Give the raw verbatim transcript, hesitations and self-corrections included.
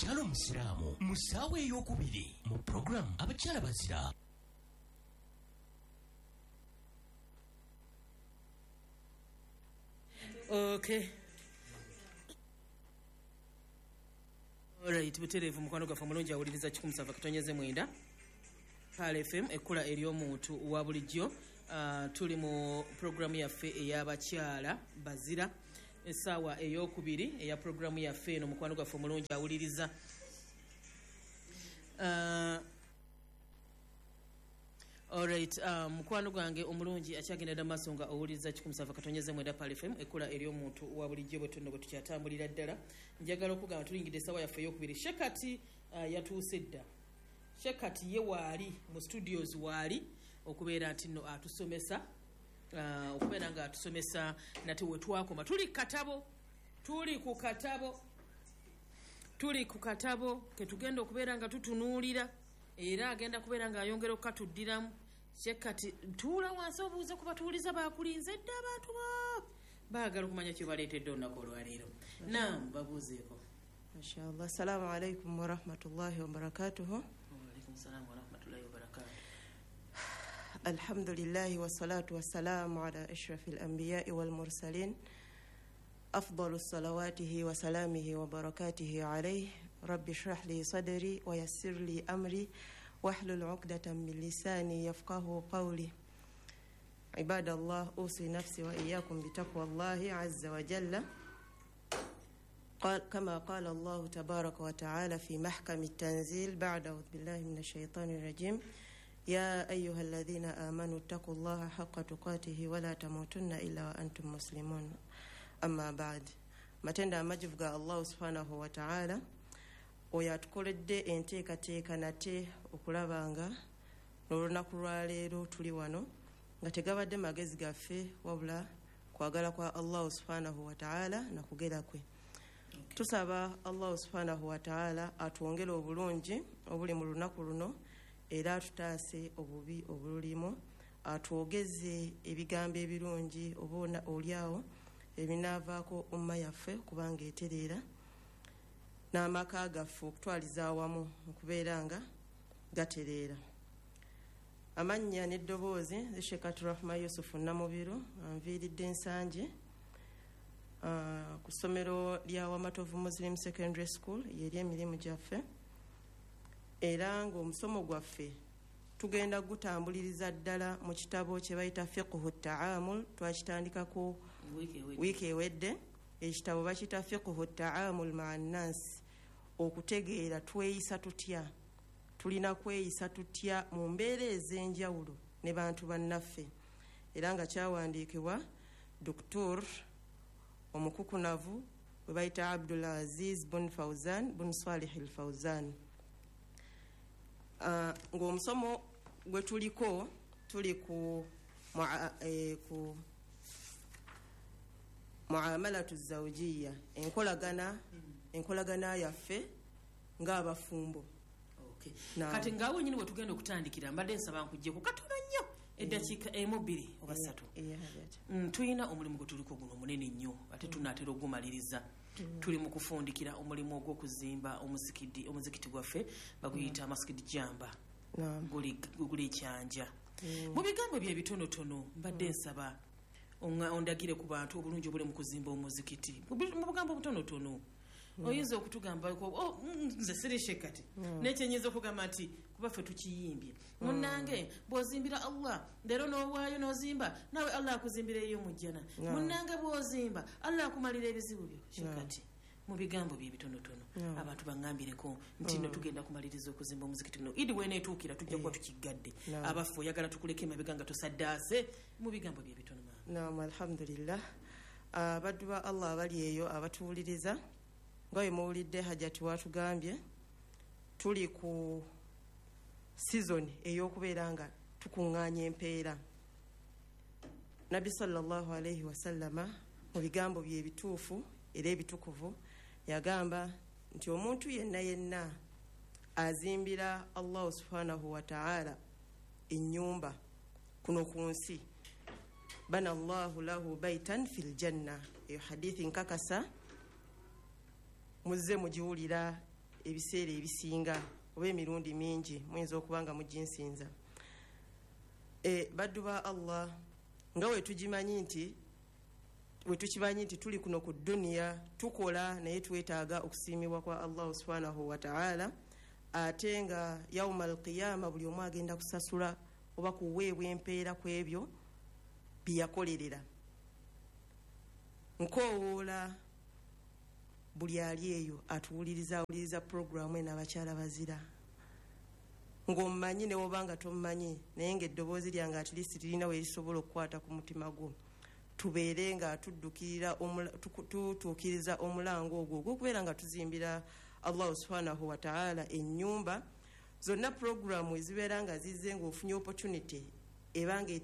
omukyala omusiraamu mu ssaawa ey'okubiri mu puroguramu abakyala bazira. Okay. Alright, buterevu mukwano gaffe mulungi awuliriza kikumi sava katonyeze mwenda Pal F M ekkula ery'omuntu wa bulijjo. Uh, tuli mu programu yaffe ey'abakyala bazira essaawa ey'okubiri eya programu yaffe eno mukwano gaffe mulungi awuliriza. Uh, Alright, uh, mukwano gwange omulungi akyagenda maaso nga owuliriza kikumi sava katonyeze mwenda Pal F M ekkula ery'omuntu wa bulijjo bwe tunno bwe tukyatambulira ddala. Njagala okugamba tulingidde essaawa yaffe ey'okubiri. Shekati uh, yatuuse dda. Shekati ye waali mu studios waali okubeera nti nno atusomesa uh, okubeera nga atusomesa nate we twakoma tuli katabo tuli ku katabo tuli ku katabo ke tugenda okubeera nga tutunuulira era agenda kubeera nga ayongera okukatuddiramu. Shekati tuula wansi obuuze ku batuuliza bakulinze dda abantu bo baagala okumanya kye baleetedde olunaku olwaleero. Naam, babuuzeeko. Mashallah. Assalamu alaikum wa rahmatullahi wa barakatuhu. Wa alaikum salam wa rahmatullahi wa barakatuhu. الحمد لله والصلاة والسلام على أشرف الأنبياء والمرسلين أفضل الصلواته وسلامه وبركاته عليه. رب اشرح لي صدري ويسر لي أمري واحلل عقدة من لساني يفقه قولي. عباد الله، أوصي نفسي وإياكم بتقوى الله عز وجل. قال كما قال الله تبارك وتعالى في محكم التنزيل بعد أعوذ بالله من الشيطان الرجيم: يا أيها الذين آمنوا اتقوا الله حق تقاته ولا تموتن إلا وأنتم مسلمون. أما بعد، matenda amajivu ga Allah subhanahu wa ta'ala oyatukoledde enteekateeka nate okulabanga n'olunaku lwaleero tuli wano nga tegabadde magezi gaffe wabula kwagala kwa Allah subhanahu wa ta'ala na kugera kwe. Tusaba Allah subhanahu wa ta'ala atwongere obulungi obuli mu lunaku luno era tutaase obubi obululimu, atwogeze ebigambo ebirungi obona olyawo ebinaavaako umma yaffe kubanga etereera n'amaka gaffe okutwaliza awamu okubeera nga gatereera. Amannya n'eddoboozi Shekati Rahma Yusufu Namubiru anviiridde ensanje uh, ku ssomero lya Wamatovu Muslim Secondary School yeri emirimu gyaffe, era ng'omusomo gwaffe tugenda gutambuliriza ddala mu kitabo kye bayita Fiqhu Ta'amul. Twakitandikako wiiki ewedde. Ekitabo bakita Fiqhu Ta'amul ma'a nnas, okutegeera tweyisa tutya, tulina kweyisa tutya mu mbeera ez'enjawulo ne bantu bannaffe, era nga kyawandiikibwa Doktor omukukunavu we bayita Abdul Aziz bun Fawzan bun Salih al Fawzan. Uh, ng'omusomo gwe tuliko tuli ku eh, ku muamalatu zawjiya, enkolagana enkolagana yaffe ng'abafumbo. Okay. Kati ngaawe nyini we tugenda okutandikira mbadde nsaba nkujjeko katono nnyo eddakiika emu bbiri oba ssatu. Mm, tulina omulimu gwe tuliko guno munene nnyo ate tunaatera ogumaliriza. Mm. Tuli mu kufundikira omulimu ogw'okuzimba omuzikidi omuzikiti gwaffe baguyita mm. Maskidi Jamba. Naam. Guli guli kyanja. Mm. Mu bigambo bye bitonotono mbadde nsaba onga ondagire ku bantu obulungi obuli mu kuzimba omuzikiti. Mu bigambo butonotono. Mm. Oyinza okutugamba ko oh nze siri Shekati mm. nekyenyiza okugamba nti kuba ffe tukiyimbye mm. Munnange bw'ozimbira Allah leero n'owaayo n'ozimba nawe Allah akuzimbira eyo mu jjana mm. Munnange bw'ozimba Allah akumalira ebizibu byo. Shekati mm. mu bigambo bye bitonotono mm. abantu bangambireko nti no mm. tugenda kumaliriza okuzimba omuzikiti no idi weeneetuukira tujja kuba tukigadde no. Abafu oyagala tukuleke emabega nga tosaddaase mu bigambo bye bitono. Naam, alhamdulillah. Abaddu ba Allah abali eyo abatuwuliriza ngawe muwulidde Hajati watugambye tuli ku season ey'okubeera nga tukuŋŋaanya empeera. Nabbi sallallahu alayhi wasallama mu bigambo bye ebituufu era ebitukuvu yagamba nti omuntu yenna yenna azimbira Allah subhanahu wa ta'ala ennyumba kuno ku nsi bana Allahu lahu baitan fil janna. Eyo hadithi nkakasa muzze mugiwulira ebiseera ebisinga oba emirundi mingi muyinza okuba nga muginsinza. E, baddu ba Allah nga wetugimanyi nti wetukimanyi nti tuli kuno ku duniya tukola naye twetaaga okusiimibwa kwa Allah subhanahu wa ta'ala, ate nga yawma alqiyama buli omu agenda kusasula oba kuweebwa empeera ku ebyo byeyakolerera. Nkowoola buli ali eyo atuwuliriza awuliriza programu eno abakyala bazira, ng'omumanyi ne woba nga tomumanyi naye ng'eddoboozi lyange at least lirina we lisobola okukwata ku mutima gwo, tubeere nga tuddukirira tutuukiriza omulango ogwo ogw'okubeera nga tuzimbira Allah subhanahu wa ta'ala ennyumba. Zonna programu ezibeera nga zizze ng'ofunye opportunity eba nga